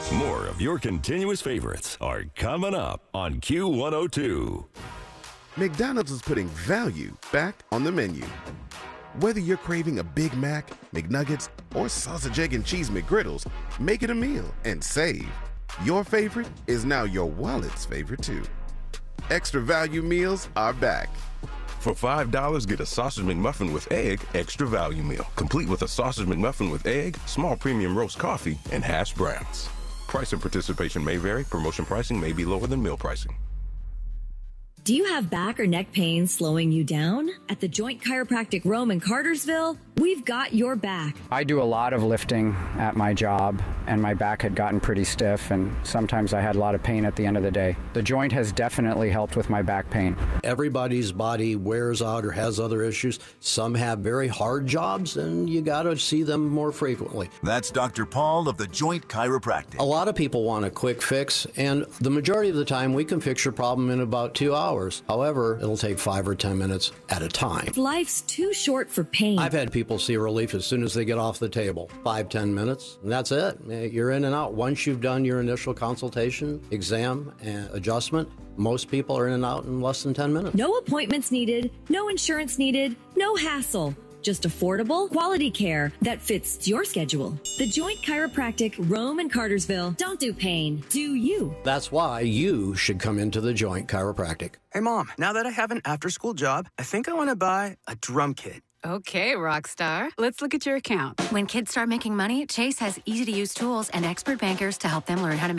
More of your continuous favorites are coming up on Q102. McDonald's is putting value back on the menu. Whether you're craving a Big Mac, McNuggets, or sausage, egg, and cheese McGriddles, make it a meal and save. Your favorite is now your wallet's favorite too. Extra value meals are back. For $5, get a sausage McMuffin with egg, extra value meal, complete with a sausage McMuffin with egg, small premium roast coffee, and hash browns. Price and participation may vary. Promotion pricing may be lower than meal pricing. Do you have back or neck pain slowing you down? At the Joint Chiropractic Rome in Cartersville, we've got your back. I do a lot of lifting at my job, and my back had gotten pretty stiff, and sometimes I had a lot of pain at the end of the day. The Joint has definitely helped with my back pain. Everybody's body wears out or has other issues. Some have very hard jobs, and you got to see them more frequently. That's Dr. Paul of the Joint Chiropractic. A lot of people want a quick fix, and the majority of the time we can fix your problem in about 2 hours. However, it'll take 5 or 10 minutes at a time. Life's too short for pain. I've had people see relief as soon as they get off the table. 5-10 minutes, and that's it. You're in and out. Once you've done your initial consultation, exam, and adjustment, most people are in and out in less than 10 minutes. No appointments needed, no insurance needed, no hassle. Just affordable, quality care that fits your schedule. The Joint Chiropractic, Rome and Cartersville. Don't do pain, do you. That's why you should come into the Joint Chiropractic. Hey, Mom, now that I have an after-school job, I think I want to buy a drum kit. Okay, Rockstar. Let's look at your account. When kids start making money, Chase has easy-to-use tools and expert bankers to help them learn how to